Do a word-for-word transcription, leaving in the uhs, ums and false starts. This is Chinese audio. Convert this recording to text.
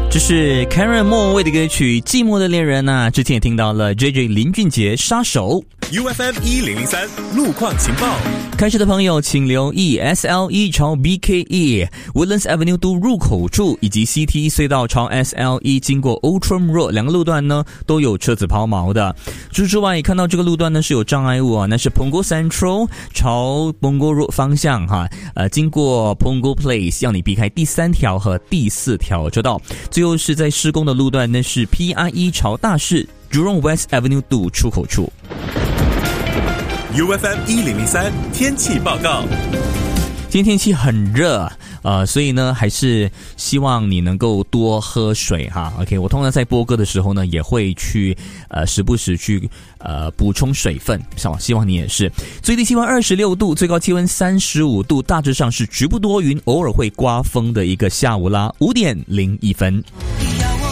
这是 Karen 莫文蔚的歌曲《寂寞的恋人》啊，之前也听到了 J J 林俊杰杀手。 U F M 一零零三路况情报， 开车的朋友请留意 S L E 朝 B K E Woodlands Avenue 都入口处，以及 C T 隧道朝 S L E 经过 Outram Road 两个路段呢都有车子抛锚的。除此之外，也看到这个路段呢是有障碍物啊，那是 Punggol Central 朝 Punggol Road 方向哈，呃，经过 Punggol Place 要你避开第三条和第四条车道。最后是在施工的路段，那是 P I E 朝大市 Jurong West Avenue 都出口处。 U F M 一零零三天气报告。 今天天气很热，呃，所以呢，还是希望你能够多喝水哈。OK， 我通常在播歌的时候呢，也会去呃时不时去呃补充水分，希望你也是。最低气温二十六度，最高气温三十五度，大致上是局部多云，偶尔会刮风的一个下午啦。五点零一分。